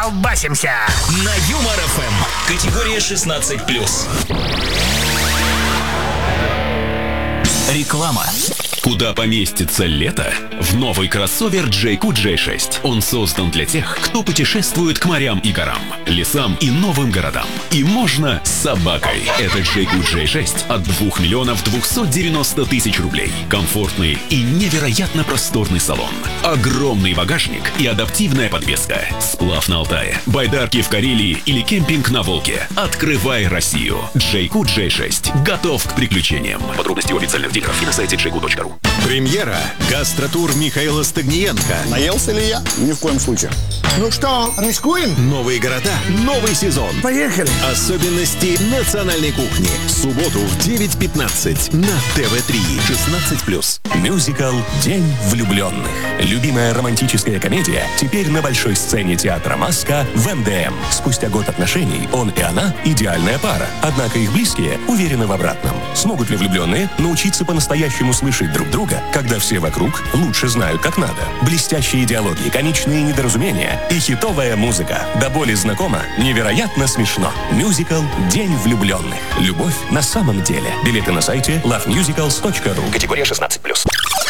колбасимся на Юмор ФМ. Категория 16+. Реклама. Куда поместится лето? В новый кроссовер JQ J6. Он создан для тех, кто путешествует к морям и горам, лесам и новым городам. И можно с собакой. Это JQ J6 от 2 миллионов 290 тысяч рублей. Комфортный и невероятно просторный салон. Огромный багажник и адаптивная подвеска. Сплав на Алтае, байдарки в Карелии или кемпинг на Волге. Открывай Россию. JQ J6 готов к приключениям. Подробности у официальных дилеров и на сайте jq.ru. Премьера. Гастротур Михаила Стагниенко. Наелся ли я? Ни в коем случае. Ну что, рискуем? Новые города, новый сезон. Поехали! Особенности национальной кухни. В субботу в 9:15 на ТВ3. 16+. Мюзикл «День влюбленных». Любимая романтическая комедия теперь на большой сцене театра «Маска» в МДМ. Спустя год отношений он и она – идеальная пара. Однако их близкие уверены в обратном. Смогут ли влюбленные научиться по-настоящему слышать друг друга, когда все вокруг лучше знают, как надо? Блестящие диалоги, комичные недоразумения и хитовая музыка. До боли знакома, невероятно смешно. Мюзикл «День влюбленных». Любовь на самом деле. Билеты на сайте lovemusicals.ru. Категория 16+.